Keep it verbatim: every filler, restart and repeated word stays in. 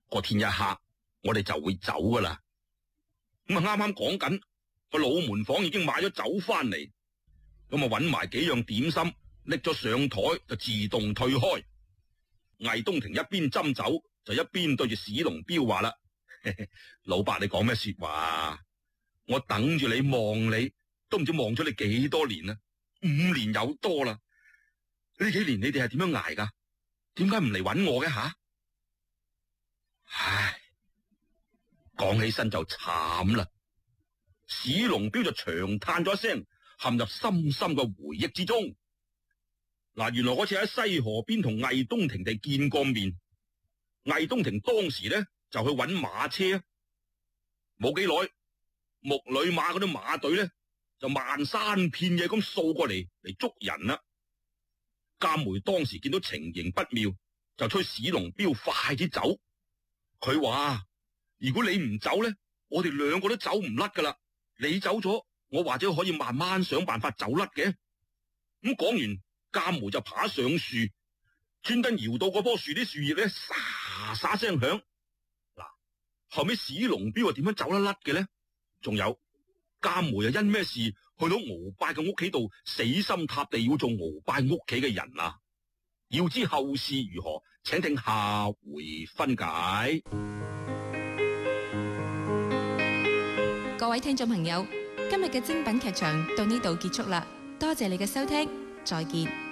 個天一黑，我哋就會走噶啦。咁啊，啱啱講緊個老門房已經買咗酒翻嚟，咁啊搵埋幾樣點心，拎咗上台就自動退開。魏東庭一邊斟酒，就一邊對住史龍標話啦：老伯，你講咩說話？我等住你望你，都唔知望咗你幾多年啦，五年有多啦。呢幾年你哋係點樣捱噶？點解唔嚟搵我嘅吓？唉，講起身就慘啦。史龍標就長嘆咗一聲，陷入深深嘅回憶之中。嗱，原來嗰次喺西河邊同魏東庭哋見過面。魏東庭當時咧就去搵馬車，冇幾耐，木里馬嗰啲馬隊咧就漫山遍野咁掃過嚟嚟捉人啦。監梅當時見到情形不妙，就催史龍標快啲走。佢話：如果你唔走咧，我哋兩個都走唔甩噶啦。你走咗，我或者可以慢慢想辦法走甩嘅。咁講完，監梅就爬上樹，專登搖到嗰棵樹啲樹葉咧沙沙聲響。嗱，後尾史龍標係點樣走得甩嘅咧？仲有監梅又因咩事去到鰲拜嘅屋企度死心塌地要做鰲拜屋企嘅人啊？要知後事如何，請聽下回分解。 各位聽眾朋友，今日嘅精品劇場到呢度結束啦，多謝你嘅收聽，再見。